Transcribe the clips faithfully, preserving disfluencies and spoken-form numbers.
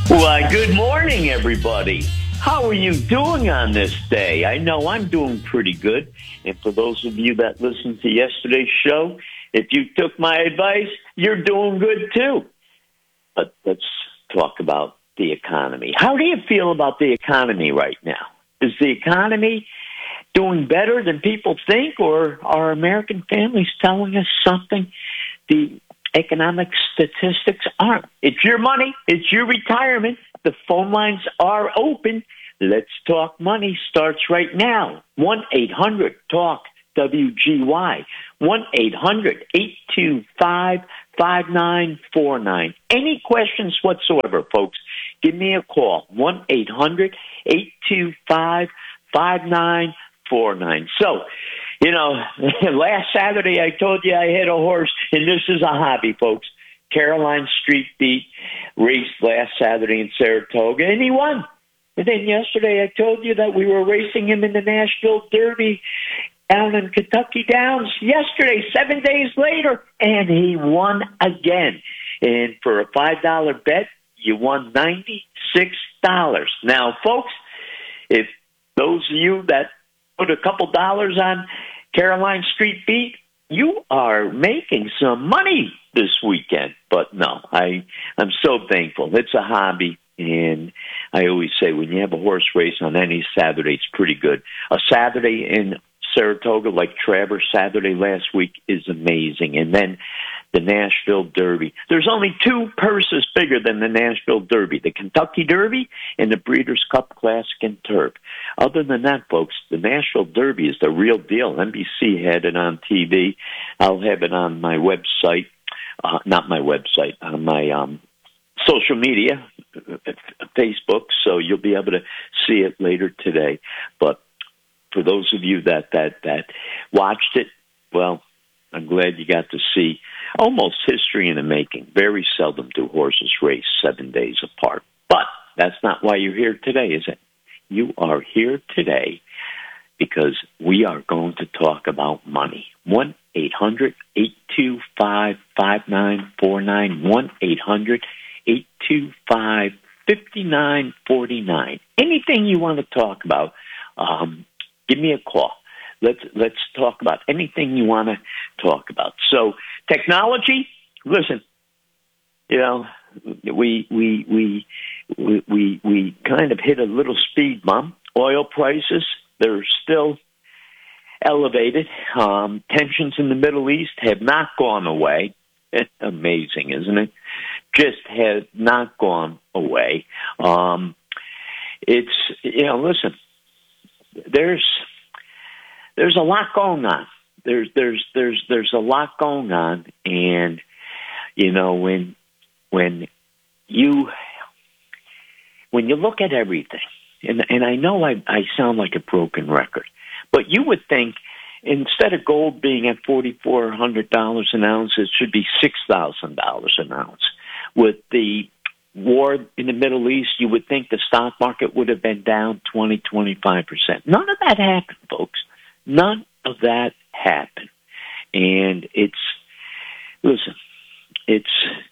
Why, good morning, everybody. How are you doing on this day? I know I'm doing pretty good. And for those of you that listened to yesterday's show, if you took my advice, you're doing good too. But let's talk about the economy. How do you feel about the economy right now? Is the economy doing better than people think, or are American families telling us something the economic statistics aren't? It's your money. It's your retirement. The phone lines are open. Let's Talk Money starts right now. one eight hundred talk W G Y. one eight hundred eight two five five nine four nine. Any questions whatsoever, folks, give me a call. one eight hundred eight two five five nine four nine. So, you know, last Saturday I told you I had a horse, and this is a hobby, folks. Caroline Street Beat raced last Saturday in Saratoga, and he won. And then yesterday I told you that we were racing him in the Nashville Derby down in Kentucky Downs yesterday, seven days later, and he won again. And for a five dollar bet, you won ninety-six dollars. Now, folks, if those of you that put a couple dollars on Caroline Street Beat, you are making some money this weekend. But no, I, I'm so thankful. It's a hobby, and I always say when you have a horse race on any Saturday, it's pretty good. A Saturday in Saratoga, like Travers Saturday last week, is amazing. And then the Nashville Derby. There's only two purses bigger than the Nashville Derby, the Kentucky Derby and the Breeders' Cup Classic and Turf. Other than that, folks, the Nashville Derby is the real deal. N B C had it on T V. I'll have it on my website, uh, not my website, on my um, social media, Facebook, so you'll be able to see it later today. But for those of you that, that, that watched it, well, I'm glad you got to see almost history in the making. Very seldom do horses race seven days apart. But that's not why you're here today, is it? You are here today because we are going to talk about money. one eight hundred eight two five five nine four nine. one eight hundred eight two five five nine four nine. Anything you want to talk about, um, give me a call. Let's let's talk about anything you want to talk about. So, technology. Listen, you know, we we we we we, we kind of hit a little speed bump. Oil prices, they're still elevated. Um, tensions in the Middle East have not gone away. It's amazing, isn't it? Just has not gone away. Um, it's you know, listen, there's. There's a lot going on. There's there's there's there's a lot going on, and you know when when you when you look at everything, and and I know I I sound like a broken record, but you would think instead of gold being at forty four hundred dollars an ounce, it should be six thousand dollars an ounce. With the war in the Middle East, you would think the stock market would have been down twenty twenty-five percent. None of that happened, folks. None of that happened. And it's, listen, it's,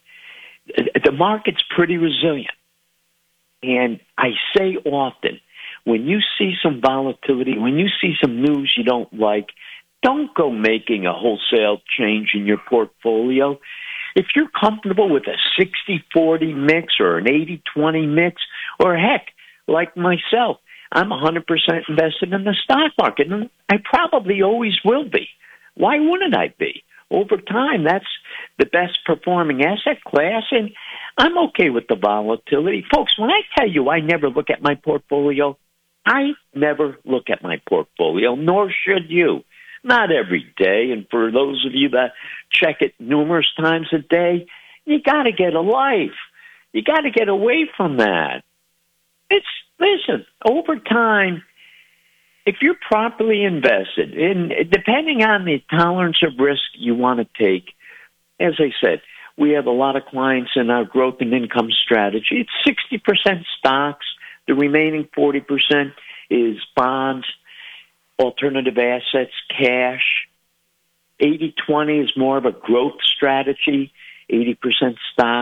the market's pretty resilient. And I say often, when you see some volatility, when you see some news you don't like, don't go making a wholesale change in your portfolio. If you're comfortable with a sixty forty mix or an eighty twenty mix, or heck, like myself, I'm one hundred percent invested in the stock market, and I probably always will be. Why wouldn't I be? Over time, that's the best performing asset class, and I'm okay with the volatility. Folks, when I tell you I never look at my portfolio, I never look at my portfolio, nor should you. Not every day, and for those of you that check it numerous times a day, you got to get a life. You got to get away from that. It's Listen, over time, if you're properly invested, and depending on the tolerance of risk you want to take, as I said, we have a lot of clients in our growth and income strategy. It's sixty percent stocks. The remaining forty percent is bonds, alternative assets, cash. eighty twenty is more of a growth strategy, eighty percent stock.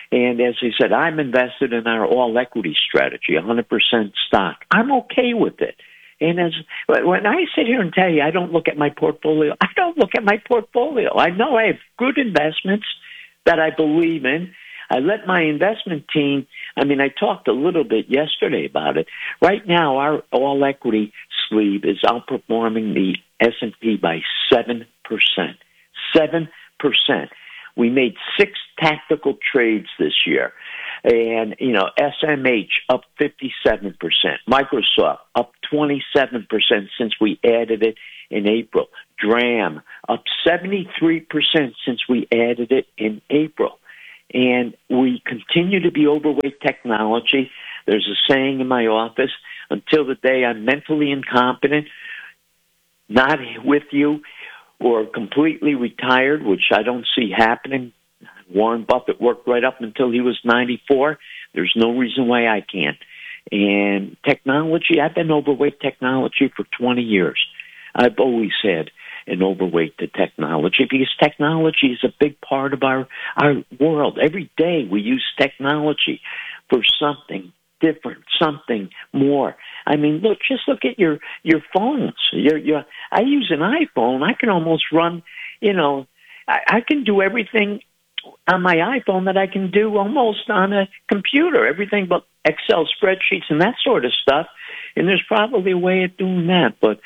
And as I said, I'm invested in our all-equity strategy, one hundred percent stock. I'm okay with it. And as when I sit here and tell you I don't look at my portfolio, I don't look at my portfolio. I know I have good investments that I believe in. I let my investment team, I mean, I talked a little bit yesterday about it. Right now, our all-equity sleeve is outperforming the S and P by seven percent. seven percent. We made six tactical trades this year. And, you know, S M H up fifty-seven percent. Microsoft up twenty-seven percent since we added it in April. Dram up seventy-three percent since we added it in April. And we continue to be overweight technology. There's a saying in my office, until the day I'm mentally incompetent, not with you, or completely retired, which I don't see happening. Warren Buffett worked right up until he was ninety-four. There's no reason why I can't. And technology, I've been overweight technology for twenty years. I've always had an overweight to technology because technology is a big part of our, our world. Every day we use technology for something different, something more. I mean, look, just look at your, your phones. Your, your, I use an iPhone. I can almost run, you know, I, I can do everything on my iPhone that I can do almost on a computer, everything but Excel spreadsheets and that sort of stuff. And there's probably a way of doing that. But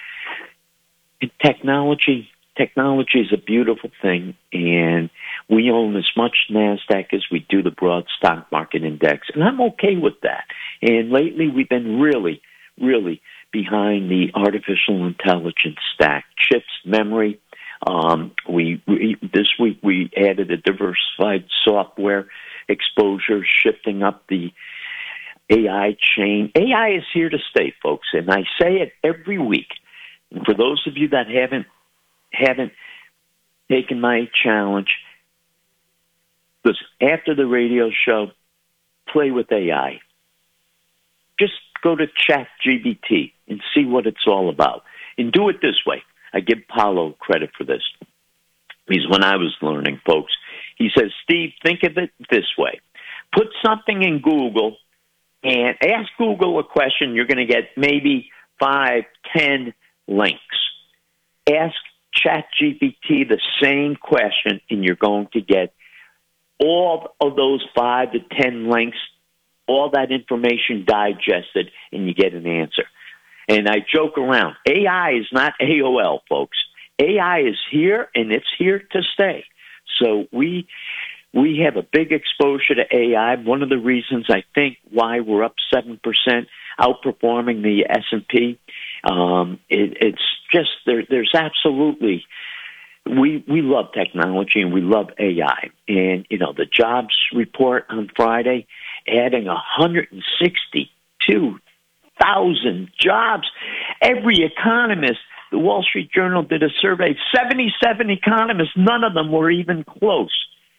technology, technology is a beautiful thing, and we own as much NASDAQ as we do the broad stock market index, and I'm okay with that. And lately we've been really, really behind the artificial intelligence stack, chips, memory. Um, we, we this week we added a diversified software exposure, shifting up the A I chain. A I is here to stay, folks, and I say it every week. And for those of you that haven't haven't taken my challenge, because after the radio show, play with A I. Just go to Chat G P T and see what it's all about. And do it this way. I give Paulo credit for this. Because when I was learning, folks, he says, Steve, think of it this way. Put something in Google and ask Google a question. You're going to get maybe five, ten links. Ask Chat G P T the same question, and you're going to get all of those five to ten links, all that information digested, and you get an answer. And I joke around. A I is not A O L, folks. A I is here, and it's here to stay. So we we have a big exposure to A I. One of the reasons I think why we're up seven percent, outperforming the S and P. Um, it, it's just there, there's absolutely we we love technology and we love A I. And you know the jobs report on Friday, adding one hundred sixty-two thousand jobs. Every economist, the Wall Street Journal did a survey. seventy-seven economists, none of them were even close.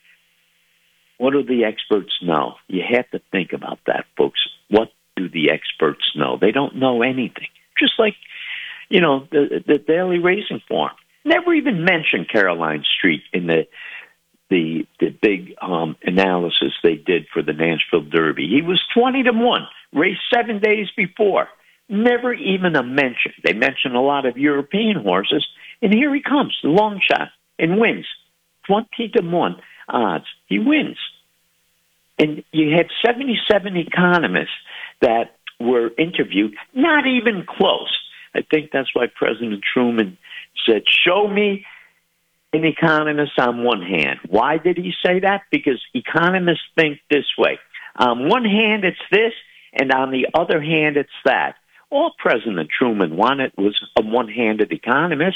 What do the experts know? You have to think about that, folks. What do the experts know? They don't know anything. Just like, you know, the, the Daily Racing Form. Never even mentioned Caroline Street in the the the big um, analysis they did for the Nashville Derby. He was twenty to one, raced seven days before. Never even a mention. They mentioned a lot of European horses, and here he comes, the long shot, and wins. twenty to one odds. He wins. And you had seventy-seven economists that were interviewed, not even close. I think that's why President Truman said, show me an economist on one hand. Why did he say that? Because economists think this way. On one hand, it's this, and on the other hand, it's that. All President Truman wanted was a one-handed economist.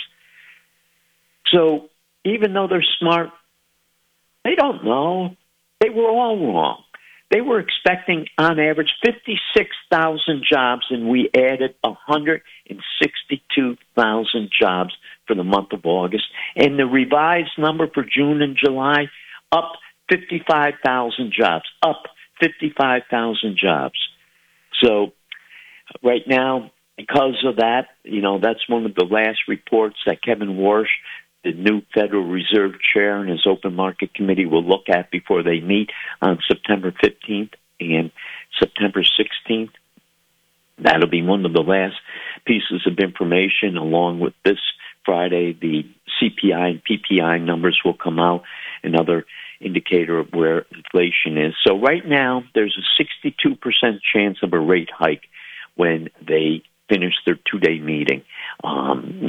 So even though they're smart, they don't know. They were all wrong. They were expecting, on average, fifty-six thousand jobs, and we added one hundred sixty-two thousand jobs for the month of August. And the revised number for June and July, up fifty-five thousand jobs, up fifty-five thousand jobs. So right now, because of that, you know, that's one of the last reports that Kevin Warsh the new Federal Reserve Chair and his open market committee will look at before they meet on September fifteenth and September sixteenth. That'll be one of the last pieces of information. Along with this Friday, the C P I and P P I numbers will come out, another indicator of where inflation is. So right now, there's a sixty-two percent chance of a rate hike when they finish their two-day meeting. Um,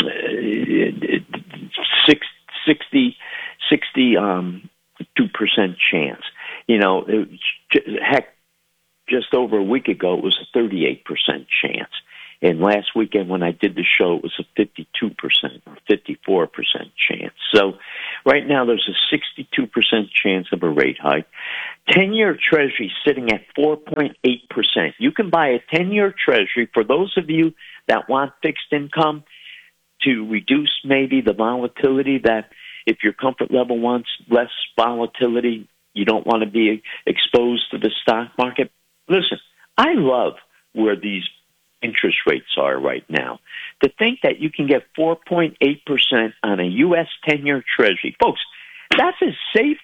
six, sixty, sixty-two um, percent chance. You know, heck, just over a week ago, it was a thirty-eight percent chance. And last weekend when I did the show, it was a fifty-two percent or fifty-four percent chance. So right now there's a sixty-two percent chance of a rate hike. ten-year Treasury sitting at four point eight percent. You can buy a ten-year Treasury for those of you that want fixed income to reduce maybe the volatility, that if your comfort level wants less volatility, you don't want to be exposed to the stock market. Listen, I love where these interest rates are right now. To think that you can get four point eight percent on a U S ten-year Treasury. Folks, that's as safe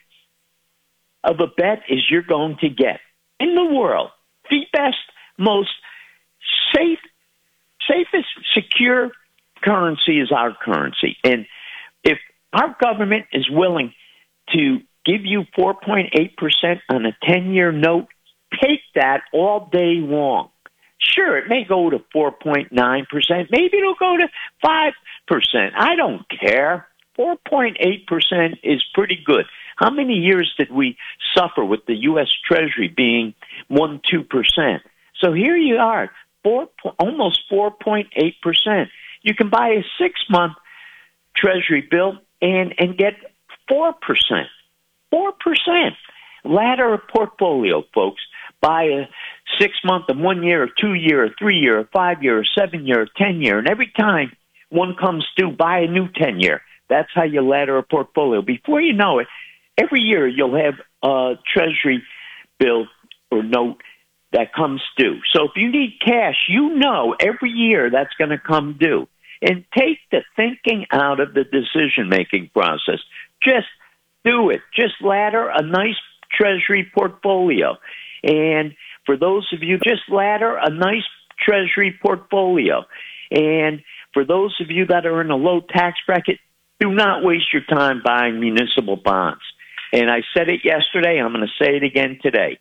of a bet as you're going to get in the world. The best, most safe, safest, secure currency is our currency. And if our government is willing to give you four point eight percent on a ten-year note, take that all day long. Sure, it may go to four point nine percent. Maybe it'll go to five percent. I don't care. four point eight percent is pretty good. How many years did we suffer with the U S Treasury being one, two percent? So here you are, four, almost four point eight percent. You can buy a six-month Treasury bill and, and get four percent. four percent. Ladder a portfolio, folks. Buy a six-month, a one-year, a two-year, a three-year, a five-year, a seven-year, a ten-year. And every time one comes due, buy a new ten-year. That's how you ladder a portfolio. Before you know it, every year you'll have a Treasury bill or note that comes due. So if you need cash, you know every year that's going to come due. And take the thinking out of the decision-making process. Just do it. Just ladder a nice Treasury portfolio. And for those of you, just ladder a nice Treasury portfolio. And for those of you that are in a low tax bracket, do not waste your time buying municipal bonds. And I said it yesterday, I'm going to say it again today.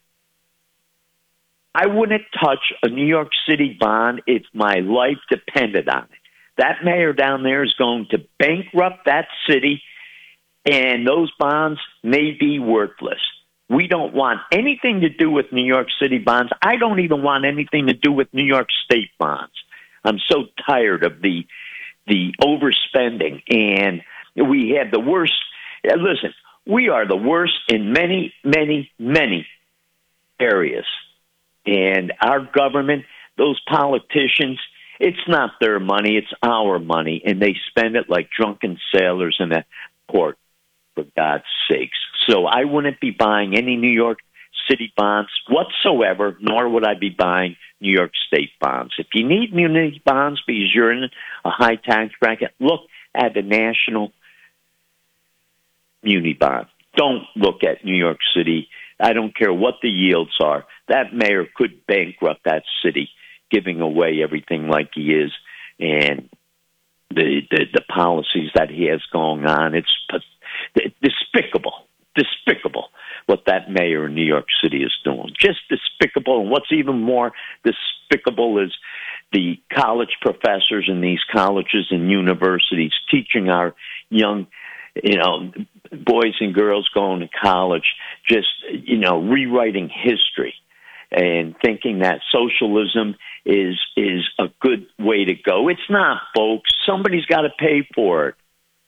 I wouldn't touch a New York City bond if my life depended on it. That mayor down there is going to bankrupt that city, and those bonds may be worthless. We don't want anything to do with New York City bonds. I don't even want anything to do with New York State bonds. I'm so tired of the the overspending, and we have the worst. Listen, we are the worst in many, many, many areas. And our government, those politicians, it's not their money, it's our money, and they spend it like drunken sailors in a port, for God's sakes. So I wouldn't be buying any New York City bonds whatsoever, nor would I be buying New York State bonds. If you need muni bonds because you're in a high tax bracket, look at the national muni bond. Don't look at New York City. I don't care what the yields are. That mayor could bankrupt that city, giving away everything like he is, and the the, the policies that he has going on. It's despicable, despicable what that mayor in New York City is doing. Just despicable. And what's even more despicable is the college professors in these colleges and universities teaching our young, you know, boys and girls going to college, just, you know, rewriting history and thinking that socialism is is a good way to go. It's not, folks. Somebody's got to pay for it.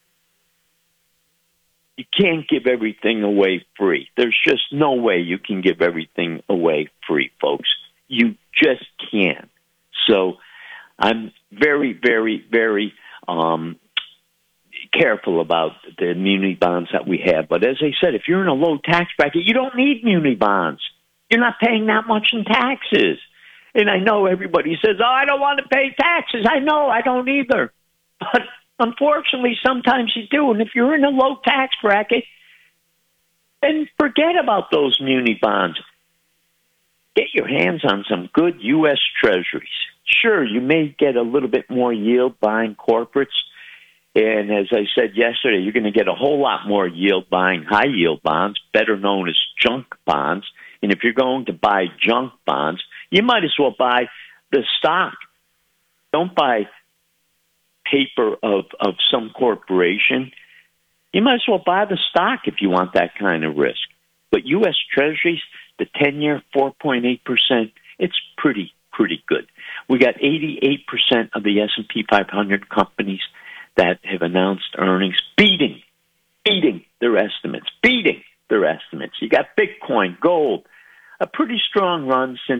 You can't give everything away free. There's just no way you can give everything away free, folks. You just can't. So I'm very, very, very um, careful about the muni bonds that we have. But as I said, if you're in a low tax bracket, you don't need muni bonds. You're not paying that much in taxes. And I know everybody says, oh, I don't want to pay taxes. I know, I don't either. But Unfortunately, sometimes you do. And if you're in a low tax bracket, then forget about those muni bonds. Get your hands on some good U S Treasuries. Sure, you may get a little bit more yield buying corporates. And as I said yesterday, you're going to get a whole lot more yield buying high yield bonds, better known as junk bonds. And if you're going to buy junk bonds, you might as well buy the stock. Don't buy paper of, of some corporation. You might as well buy the stock if you want that kind of risk. But U S Treasuries, the ten-year, four point eight percent, it's pretty, pretty good. We got eighty-eight percent of the S and P five hundred companies that have announced earnings beating, beating their estimates, beating their estimates. You got Bitcoin, gold, a pretty strong run since